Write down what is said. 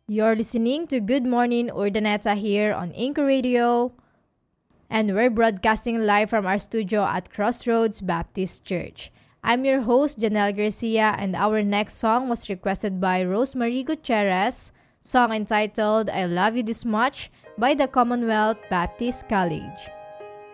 You're listening to Good Morning Urdaneta here on Anchor Radio, and we're broadcasting live from our studio at Crossroads Baptist Church. I'm your host, Janelle Garcia, and our next song was requested by Rosemary Gutierrez, song entitled I Love You This Much by the Commonwealth Baptist College.